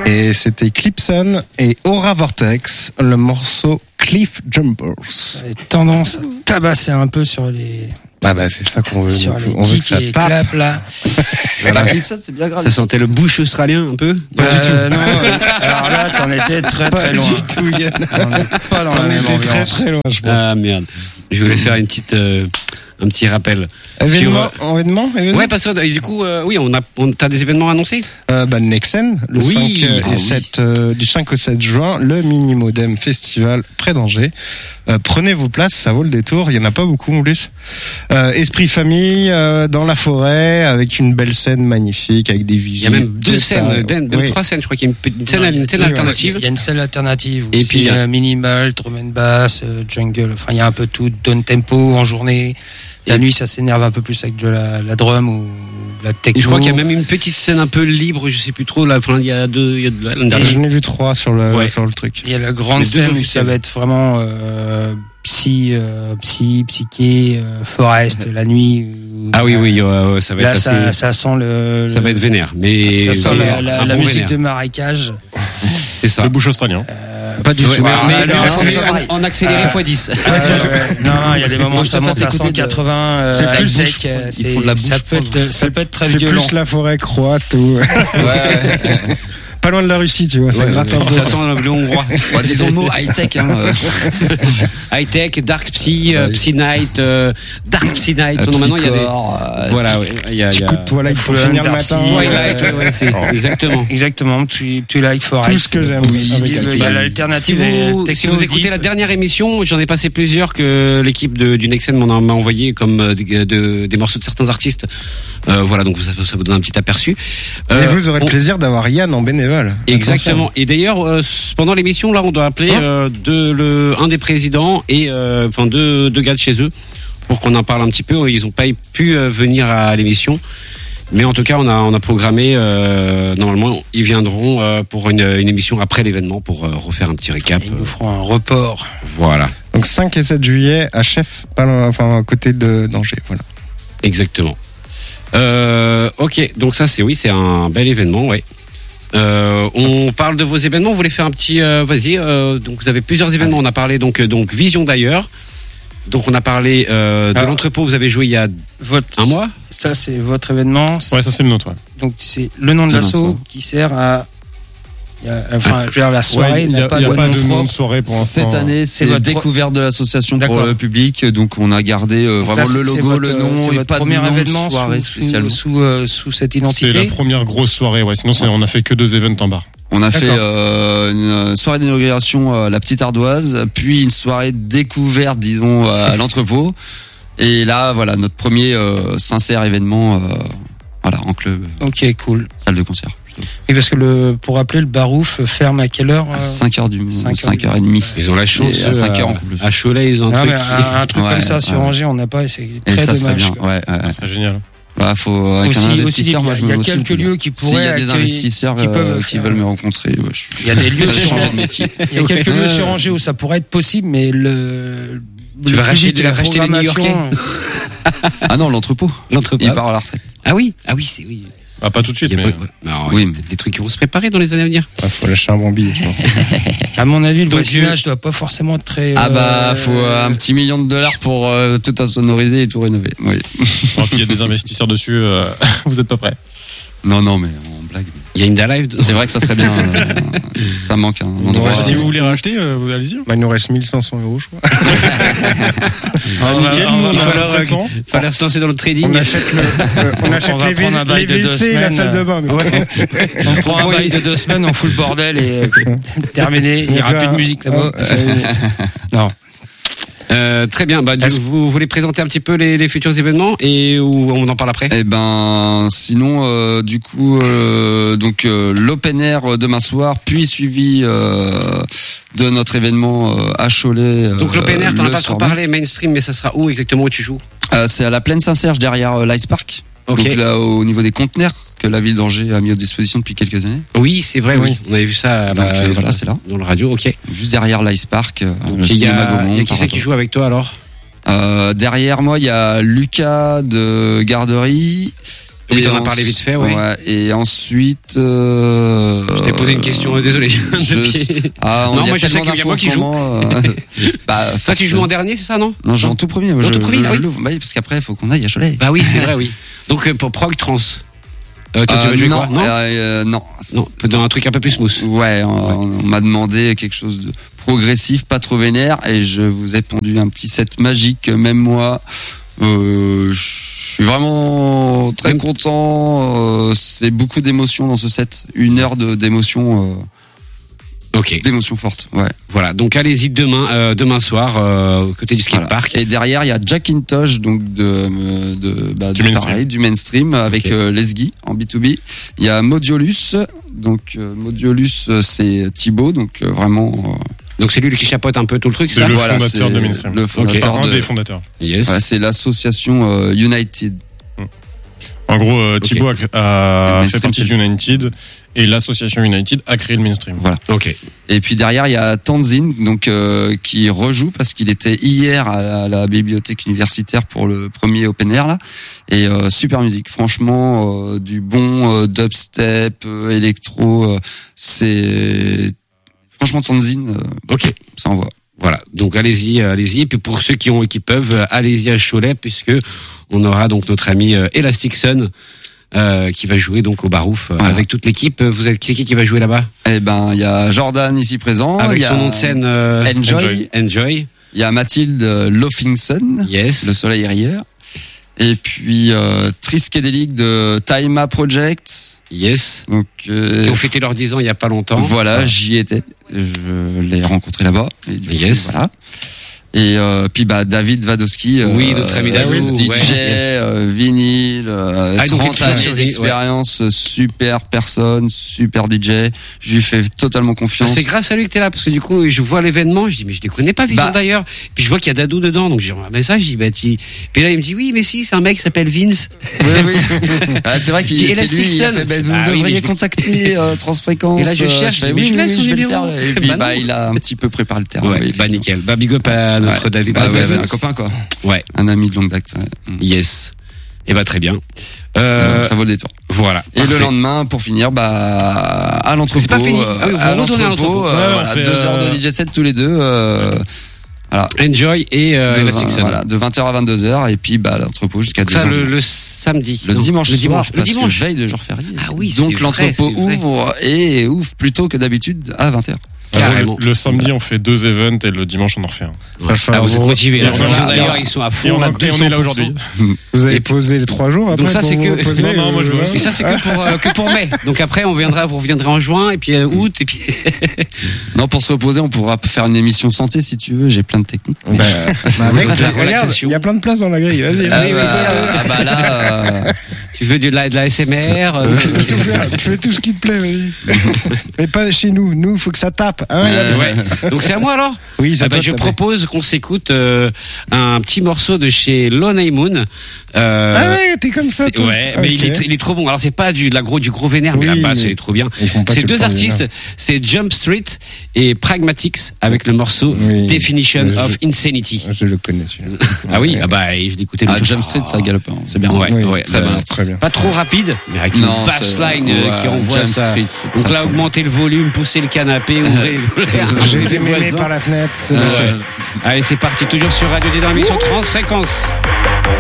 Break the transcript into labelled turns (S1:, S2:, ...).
S1: Et c'était Clipson et Aura Vortex, le morceau Cliff Jumpers.
S2: J'avais tendance à tabasser un peu sur les...
S1: Ah bah c'est ça qu'on veut.
S2: Sur
S1: on
S2: les
S1: veut que
S2: kicks
S1: ça
S2: et
S1: tape.
S2: clap là.
S3: La Clipson, c'est bien grave.
S4: Ça sentait le bush australien un peu?
S2: Pas du tout. Non, alors là, t'en étais très
S1: Pas
S2: très loin.
S1: du tout, Yann.
S2: On n'est pas dans la
S1: On
S2: même
S1: était très
S2: ambiance.
S1: très loin, je pense.
S4: Ah merde. Je voulais faire une petite, un petit rappel.
S1: Événement,
S4: Événement.
S1: événement.
S4: Parce que du coup, oui, t'as des événements annoncés?
S1: Le Nexen, le
S4: Oui.
S1: 5 et 7, du 5 au 7 juin, le Mini Modem Festival près d'Angers. Prenez vos places, ça vaut le détour. Il y en a pas beaucoup en plus. Esprit famille dans la forêt avec une belle scène magnifique avec des
S4: Il
S1: visites.
S4: y a même deux scènes, trois scènes. Je crois qu'il y a une scène alternative.
S2: Il y a une scène alternative.
S4: Et puis, il y a
S2: minimal, drum and bass, jungle. Enfin, il y a un peu tout. Down tempo en journée. La nuit, ça s'énerve un peu plus avec de la drum ou la techno.
S4: Et je crois qu'il y a même une petite scène un peu libre, je sais plus trop. Là, enfin, il y a
S1: J'en ai vu 3 sur le truc.
S2: Il y a la grande scène où ça va être vraiment psyché, forest, la nuit.
S4: Ah oui, ça va
S2: là,
S4: être assez...
S2: ça sent le.
S4: Ça va être vénère, mais
S2: Ça sent la
S4: bon
S2: musique
S4: vénère.
S2: de marécage.
S4: C'est ça.
S5: Le bush australien.
S2: Pas du tout.
S4: En accéléré x10.
S2: Non, il y a des moments où ça
S3: je te
S2: monte
S3: fasse
S2: à
S3: écouter
S2: 180.
S1: C'est plus
S2: tech,
S3: ils font de la bouche,
S2: ça peut être très
S1: C'est
S2: violent.
S1: plus la forêt croate ou
S3: Ouais.
S1: pas loin de la Russie, tu vois, ça gratte un peu.
S4: Ça sent le hongrois.
S3: Bah, disons le mot high-tech,
S4: High tech, dark psy, psy night, dark psy night. Maintenant, il y a des... Voilà, il y a...
S1: Petit coup de toilette pour
S2: Full
S1: finir le
S2: Darcy,
S1: matin.
S4: Twilight, c'est exactement.
S2: Exactement, Twilight Forest.
S1: Tout ce que j'aime.
S2: Oui,
S1: avec
S2: il y a l'alternative.
S4: Si vous écoutez la dernière émission, j'en ai passé plusieurs que l'équipe du Nexen m'a envoyé comme des morceaux de certains artistes. Voilà, donc ça vous donne un petit aperçu.
S1: Et vous aurez le plaisir d'avoir Yann en bénévole.
S4: Exactement. Et d'ailleurs, pendant l'émission, là, on doit appeler un des présidents et deux gars de chez eux pour qu'on en parle un petit peu. Ils n'ont pas pu venir à l'émission. Mais en tout cas, on a programmé, normalement, ils viendront pour une émission après l'événement pour refaire un petit récap.
S2: Ils nous feront un report.
S4: Voilà.
S1: Donc 5 et 7 juillet à Chef, pas loin, enfin à côté d'Angers, voilà.
S4: Exactement. Ok, donc ça c'est un bel événement, ouais. On parle de vos événements. Vous voulez faire un petit, vas-y. Donc vous avez plusieurs événements. On a parlé donc Vision d'ailleurs. Donc on a parlé de l'entrepôt. Vous avez joué il y a un mois.
S2: Ça c'est votre événement.
S5: Ouais, ça c'est le nôtre. Ouais.
S2: Donc c'est le nom de l'assaut qui sert à. Enfin, je veux dire, la soirée
S5: Il
S2: n'a pas de nom
S5: de nom
S2: propre.
S5: de soirée pour l'instant.
S3: Cette année, c'est
S2: votre
S3: découverte de l'association pour
S2: D'accord.
S3: le public. Donc, on a gardé vraiment
S2: Là,
S3: le
S2: c'est
S3: logo,
S2: votre-
S3: le nom,
S2: c'est
S3: et
S2: votre
S3: pas de
S2: premier
S3: nom de
S2: événement
S3: soirée spécialement.
S2: sous cette
S5: C'est la
S2: identité.
S5: première grosse soirée. Ouais. Sinon, on a fait que 2 events en bar.
S3: On a fait
S2: D'accord.
S3: une soirée d'inauguration à la Petite Ardoise, puis une soirée découverte, disons, à l'entrepôt. Et là, voilà, notre premier sincère événement, voilà, en club,
S2: Ok, cool.
S3: salle de concert.
S2: Et parce que pour rappeler, le Barouf ferme à quelle heure
S3: À 5h du 5h30.
S4: Ils ont la chance.
S3: Et à 5h en plus.
S4: À Cholet, ils ont
S2: Non,
S4: un
S2: mais
S4: truc.
S2: un truc
S3: Ouais,
S2: comme ça sur
S3: ouais.
S2: Angers, on n'a pas, et c'est
S3: Et
S2: très
S3: ça serait
S2: dommage.
S3: bien.
S2: quoi.
S3: Ouais.
S5: C'est génial.
S3: Bah, faut, avec
S2: Aussi,
S3: un
S2: aussi,
S3: investisseur, moi, je
S2: il y a
S3: me
S2: quelques lieux qui
S3: S'il y
S2: pourraient
S3: a des
S2: accueillir-
S3: investisseurs
S2: qui peuvent
S3: qui
S2: faire-
S3: veulent me rencontrer, ouais, je
S2: Il y a des lieux sur
S3: changer
S2: Angers.
S3: de métier.
S2: Il y a quelques lieux sur Angers où ça pourrait être possible, mais
S4: Tu vas racheter
S2: la
S4: racheter les
S2: programmation.
S4: New-Yorkais.
S3: Ah non, l'entrepôt.
S4: L'entrepôt.
S3: Il part à la retraite.
S4: Ah oui, oui.
S5: Ah, pas tout de suite,
S4: Il y a
S5: mais.
S4: pas- non,
S3: Oui,
S4: il y a des trucs qui vont se préparer dans les années à venir.
S1: Faut lâcher un bon billet, je pense.
S2: À mon avis, le
S4: Donc,
S2: voisinage doit pas forcément être très.
S3: Ah bah, faut un petit $1 million pour tout insonoriser et tout rénover. Oui.
S5: Oh, puis il y a des investisseurs dessus. Vous êtes pas prêts.
S3: Non, mais on blague.
S4: Il y a Inda Live.
S3: C'est vrai que ça serait bien. Ça manque un endroit.
S1: Ouais,
S5: Si vous voulez racheter, allez-y.
S1: Bah, il nous reste 1500 €, je crois.
S5: Nickel, nous, on
S4: il
S5: a
S4: falloir-
S5: l'impression.
S4: Fallait se lancer dans le trading.
S1: On achète
S2: On va prendre un bail de 2
S1: WC et la
S2: semaines.
S1: salle de bain.
S2: On prend un bail de 2 semaines, on fout le bordel et terminé. Il n'y aura plus de musique là-bas. Non.
S4: Très bien. Bah, vous voulez présenter un petit peu les futurs événements et où on en parle après?
S3: Eh ben, sinon, du coup, donc l'open air demain soir, puis suivi de notre événement à Cholet.
S4: Donc l'open air, t'en as
S3: le
S4: pas trop
S3: soir
S4: parlé, mainstream, mais ça sera où exactement où tu joues?
S3: C'est à la Plaine Saint-Serge, derrière l'Ice Park.
S4: Ok.
S3: Donc là, au niveau des conteneurs que la ville d'Angers a mis à disposition depuis quelques années.
S4: Oui, c'est vrai, oui. On avait vu ça
S3: Donc, voilà, c'est là.
S4: dans le radio, ok.
S3: Juste derrière l'Ice Park, le
S4: Il y
S3: cinéma
S4: a
S3: Gaumont.
S4: qui c'est qui joue avec toi alors?
S3: Derrière moi, il y a Lucas de Garderie
S4: Oui, t'en as parlé vite fait, ouais.
S3: Et ensuite,
S4: Je t'ai posé une question, désolé.
S3: Non,
S4: moi je sais qu'il y a moi qui joue. Toi tu joues en dernier, c'est ça, non?
S3: Non, je joue en tout premier.
S4: En tout premier, oui.
S3: Bah oui, parce qu'après, il faut qu'on aille à Cholet.
S4: Bah oui, c'est vrai, oui. Donc pour Prog Trans. Tu vas jouer
S3: non,
S4: quoi?
S3: Non.
S4: Dans un truc un peu plus smooth.
S3: Ouais, on m'a demandé quelque chose de progressif, pas trop vénère, et je vous ai pondu un petit set magique, même moi. Je suis vraiment très content. C'est beaucoup d'émotions dans ce set. 1 heure d'émotions.
S4: Ok.
S3: D'émotions fortes. Ouais.
S4: Voilà. Donc allez-y demain soir côté du skatepark.
S3: Et derrière il y a Jackintosh, donc du mainstream avec Lesgui en B2B. Il y a Modiolus. Donc Modiolus c'est Thibaut. Donc vraiment.
S4: Donc c'est lui qui chapeaute un peu tout le truc,
S5: c'est
S4: ça.
S5: le fondateur de mainstream.
S3: Le fondateur
S5: un des fondateurs.
S3: Yes. Ouais, c'est l'association United.
S5: En gros, Thibaut a fait partie d'United et l'association United a créé le mainstream.
S3: Voilà.
S4: Ok.
S3: Et puis derrière, il y a Tanzin, donc qui rejoue parce qu'il était hier à la bibliothèque universitaire pour le premier open air là. Et super musique, franchement, du bon dubstep, électro. C'est franchement Tanzin.
S4: Ok.
S3: Ça envoie.
S4: Voilà, donc allez-y. Et puis pour ceux qui peuvent, allez-y à Cholet, puisque on aura donc notre ami Elastic Sun qui va jouer donc au Barouf avec toute l'équipe. Vous êtes qui va jouer là-bas?
S3: Eh ben, il y a Jordan ici présent,
S4: avec
S3: y a
S4: son nom de scène Enjoy.
S3: Il y a Mathilde Loffingson,
S4: yes,
S3: le soleil rieur. Et puis Triskadelic de Taima Project.
S4: Yes.
S3: Donc
S4: qui ont fêté leurs 10 ans il y a pas longtemps.
S3: Voilà, j'y étais. Je l'ai rencontré là-bas. Et
S4: yes.
S3: Voilà. Et puis David Vadowski,
S4: oui, notre ami David,
S3: DJ, vinyle, 30 années d'expérience, super personne, super DJ. Je lui fais totalement confiance.
S4: C'est grâce à lui que t'es là, parce que du coup, je vois l'événement, je dis mais je les connais pas Vision d'ailleurs. Puis je vois qu'il y a Dadou dedans, donc j'ai un message, je dis puis là il me dit oui mais si, c'est un mec qui s'appelle Vince.
S3: Oui. C'est vrai qu'il c'est lui. Il a fait, vous devriez contacter Transfréquence.
S4: Et là je cherche, mais je laisse son numéro.
S3: Et puis il a un petit peu préparé le terrain.
S4: Bah nickel. Bah big up à notre David.
S3: C'est un copain quoi.
S4: Ouais.
S3: Un ami de longue date.
S4: Yes. Et très bien.
S3: Ça vaut le détour.
S4: Voilà.
S3: Et le lendemain, pour finir, à l'entrepôt.
S4: C'est pas fini.
S3: À l'entrepôt. 2 heures de DJ set tous les deux. Voilà. Enjoy et Elastic Sun. Voilà, de 20h à 22h et puis l'entrepôt jusqu'à 2h.
S4: Ça le samedi.
S3: Le dimanche soir, parce que veille de jour férié.
S4: Ah oui,
S3: donc l'entrepôt ouvre plus tôt que d'habitude à 20h.
S5: Carrément. Le samedi, on fait 2 events et le dimanche, on en refait un.
S4: Vous êtes motivés. D'ailleurs, ils sont à fond.
S5: Et on est là aujourd'hui.
S1: Vous avez posé les 3 jours après.
S4: Donc ça, c'est que.
S5: Non, moi je bosse.
S4: Et ça, c'est que pour mai. Donc après, vous reviendrez en juin et puis août et puis.
S3: Non, pour se reposer, on pourra faire une émission santé si tu veux. J'ai plein de techniques.
S1: Regarde, il y a plein de place dans la grille. Vas-y.
S3: Là.
S4: Tu veux de la SMR.
S1: Tu fais tout ce qui te plaît, vas-y. Mais pas chez nous. Nous, il faut que ça tape.
S4: Ouais. Donc c'est à moi alors.
S1: Oui, c'est toi.
S4: Je propose qu'on s'écoute un petit morceau de chez Lonely Moon.
S1: Ah ouais, t'es comme ça. Toi.
S4: Ouais, mais il est trop bon. Alors c'est pas du gros vénère, mais la basse elle est trop bien. C'est 2 artistes, c'est Jump Street et Pragmatics avec le morceau Definition of Insanity.
S1: Je le connais celui-là.
S4: Ah oui, je l'ai écouté.
S3: Jump Street, ça galope, c'est bien.
S4: Ouais,
S3: très bien.
S4: Pas trop rapide, mais avec une bassline qui envoie ça. Donc là, augmentez le volume, poussez le canapé, ouvrez.
S1: J'ai été mêlé par la fenêtre.
S4: Allez, c'est parti, toujours sur Radio D dans l'émission Transfréquence.